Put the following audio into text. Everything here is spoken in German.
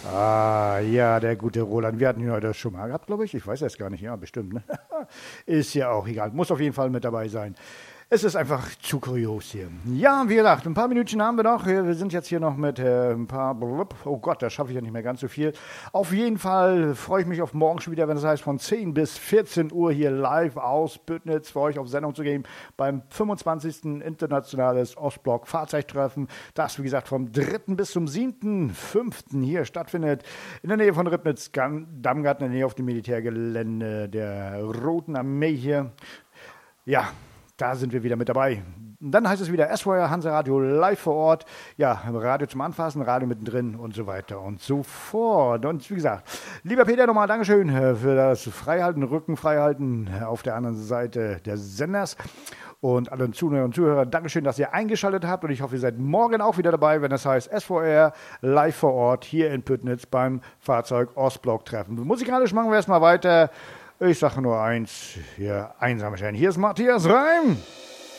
Ah, ja, der gute Roland. Wir hatten ihn heute schon mal gehabt, glaube ich. Ich weiß es gar nicht. Ja, bestimmt. Ne? Ist ja auch egal. Muss auf jeden Fall mit dabei sein. Es ist einfach zu kurios hier. Ja, wie gesagt, ein paar Minütchen haben wir noch. Wir sind jetzt hier noch mit ein paar... Oh Gott, da schaffe ich ja nicht mehr ganz so viel. Auf jeden Fall freue ich mich auf morgen schon wieder, wenn das heißt, von 10 bis 14 Uhr hier live aus Büttnitz für euch auf Sendung zu gehen beim 25. Internationales Ostblock Fahrzeugtreffen, das, wie gesagt, vom 3. bis zum 7.5. hier stattfindet. In der Nähe von Ribnitz-Dammgarten, in der Nähe auf dem Militärgelände der Roten Armee hier. Ja, da sind wir wieder mit dabei. Dann heißt es wieder SVR Hanseradio live vor Ort. Ja, Radio zum Anfassen, Radio mittendrin und so weiter und so fort. Und wie gesagt, lieber Peter, nochmal Dankeschön für das Freihalten, Rücken freihalten auf der anderen Seite des Senders. Und allen Zuhörer und Zuhörer, Dankeschön, dass ihr eingeschaltet habt. Und ich hoffe, ihr seid morgen auch wieder dabei, wenn das heißt SVR live vor Ort hier in Püttnitz beim Fahrzeug Ostblock Treffen. Musikalisch machen wir erstmal weiter. Ich sage nur eins, hier einsam scheinen. Hier ist Matthias Reim.